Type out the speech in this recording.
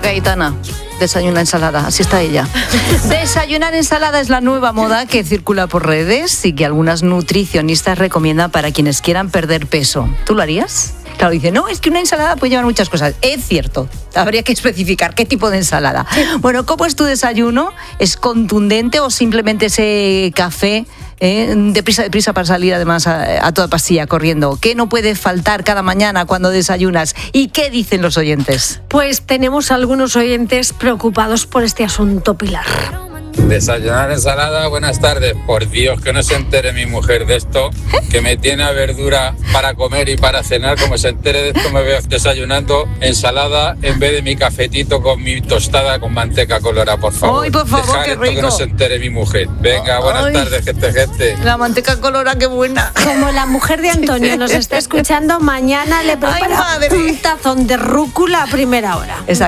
que Aitana desayuna ensalada, así está ella. Desayunar ensalada es la nueva moda que circula por redes y que algunas nutricionistas recomiendan para quienes quieran perder peso. ¿Tú lo harías? Claro, dice, no, es que una ensalada puede llevar muchas cosas. Es cierto, habría que especificar qué tipo de ensalada. Bueno, ¿cómo es tu desayuno? ¿Es contundente o simplemente ese café deprisa para salir además a toda pastilla corriendo? ¿Qué no puede faltar cada mañana cuando desayunas? ¿Y qué dicen los oyentes? Pues tenemos algunos oyentes preocupados por este asunto, Pilar. Desayunar ensalada, buenas tardes. Por Dios, que no se entere mi mujer de esto, que me tiene a verdura para comer y para cenar. Como se entere de esto, me veo desayunando ensalada en vez de mi cafetito con mi tostada con manteca colorada, por favor. ¡Ay, por favor, dejar qué esto rico! Que no se entere mi mujer. Venga, buenas tardes, gente. La manteca colorada, qué buena. Como la mujer de Antonio nos está escuchando, mañana le prepara un tazón de rúcula a primera hora. Exacto.